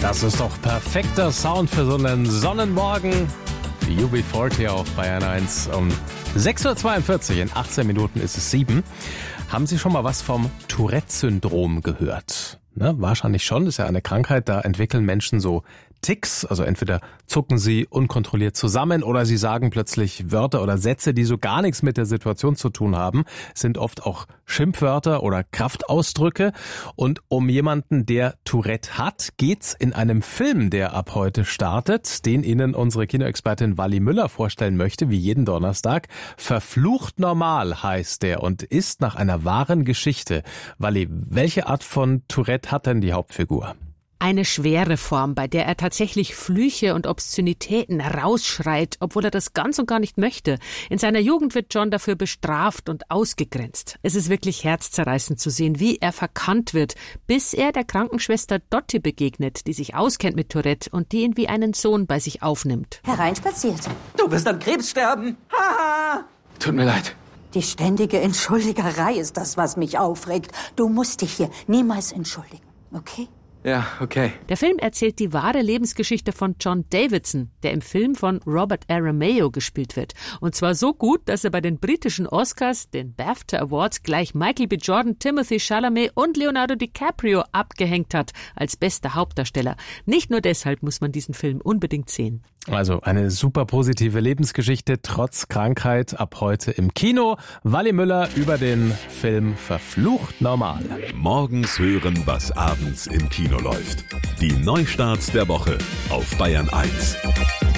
Das ist doch perfekter Sound für so einen Sonnenmorgen. UB40 auf Bayern 1 um 6.42 Uhr. In 18 Minuten ist es 7. Haben Sie schon mal was vom Tourette-Syndrom gehört? Ne, wahrscheinlich schon. Das ist ja eine Krankheit, da entwickeln Menschen so Ticks, also entweder zucken sie unkontrolliert zusammen oder sie sagen plötzlich Wörter oder Sätze, die so gar nichts mit der Situation zu tun haben, sind oft auch Schimpfwörter oder Kraftausdrücke. Und um jemanden, der Tourette hat, geht's in einem Film, der ab heute startet, den Ihnen unsere Kinoexpertin Wally Müller vorstellen möchte, wie jeden Donnerstag. Verflucht normal heißt der und ist nach einer wahren Geschichte. Wally, welche Art von Tourette hat denn die Hauptfigur? Eine schwere Form, bei der er tatsächlich Flüche und Obszönitäten rausschreit, obwohl er das ganz und gar nicht möchte. In seiner Jugend wird John dafür bestraft und ausgegrenzt. Es ist wirklich herzzerreißend zu sehen, wie er verkannt wird, bis er der Krankenschwester Dottie begegnet, die sich auskennt mit Tourette und die ihn wie einen Sohn bei sich aufnimmt. Hereinspaziert. Du wirst an Krebs sterben. Haha. Tut mir leid. Die ständige Entschuldigerei ist das, was mich aufregt. Du musst dich hier niemals entschuldigen, okay? Ja, okay. Der Film erzählt die wahre Lebensgeschichte von John Davidson, der im Film von Robert Aramayo gespielt wird. Und zwar so gut, dass er bei den britischen Oscars, den BAFTA Awards, gleich Michael B. Jordan, Timothée Chalamet und Leonardo DiCaprio abgehängt hat als bester Hauptdarsteller. Nicht nur deshalb muss man diesen Film unbedingt sehen. Also eine super positive Lebensgeschichte trotz Krankheit ab heute im Kino. Wally Müller über den Film Verflucht normal. Morgens hören, was abends im Kino läuft. Die Neustarts der Woche auf Bayern 1.